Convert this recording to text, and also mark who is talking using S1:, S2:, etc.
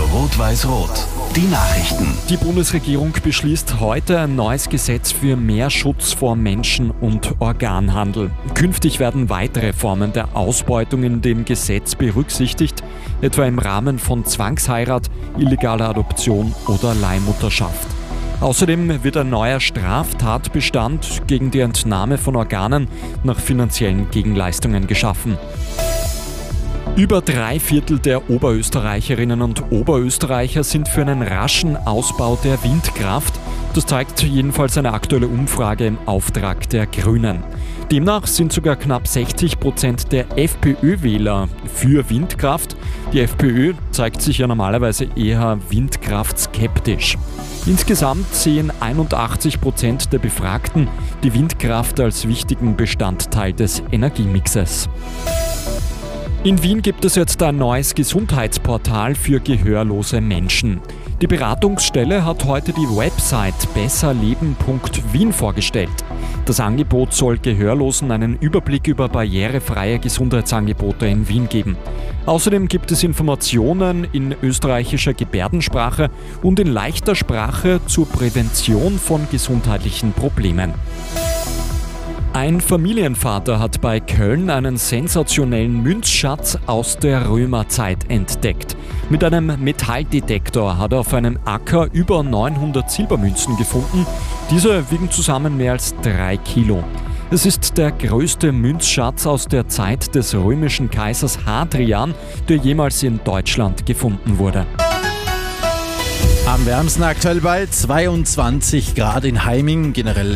S1: Rot-Weiß-Rot. Die Nachrichten.
S2: Die Bundesregierung beschließt heute ein neues Gesetz für mehr Schutz vor Menschen- und Organhandel. Künftig werden weitere Formen der Ausbeutung in dem Gesetz berücksichtigt, etwa im Rahmen von Zwangsheirat, illegaler Adoption oder Leihmutterschaft. Außerdem wird ein neuer Straftatbestand gegen die Entnahme von Organen nach finanziellen Gegenleistungen geschaffen. Über 3/4 der Oberösterreicherinnen und Oberösterreicher sind für einen raschen Ausbau der Windkraft. Das zeigt jedenfalls eine aktuelle Umfrage im Auftrag der Grünen. Demnach sind sogar knapp 60% der FPÖ-Wähler für Windkraft. Die FPÖ zeigt sich ja normalerweise eher windkraftskeptisch. Insgesamt sehen 81% der Befragten die Windkraft als wichtigen Bestandteil des Energiemixes. In Wien gibt es jetzt ein neues Gesundheitsportal für gehörlose Menschen. Die Beratungsstelle hat heute die Website besserleben.wien vorgestellt. Das Angebot soll Gehörlosen einen Überblick über barrierefreie Gesundheitsangebote in Wien geben. Außerdem gibt es Informationen in österreichischer Gebärdensprache und in leichter Sprache zur Prävention von gesundheitlichen Problemen. Ein Familienvater hat bei Köln einen sensationellen Münzschatz aus der Römerzeit entdeckt. Mit einem Metalldetektor hat er auf einem Acker über 900 Silbermünzen gefunden. Diese wiegen zusammen mehr als 3 Kilo. Es ist der größte Münzschatz aus der Zeit des römischen Kaisers Hadrian, der jemals in Deutschland gefunden wurde.
S3: Am wärmsten aktuell bei 22 Grad in Heiming, generell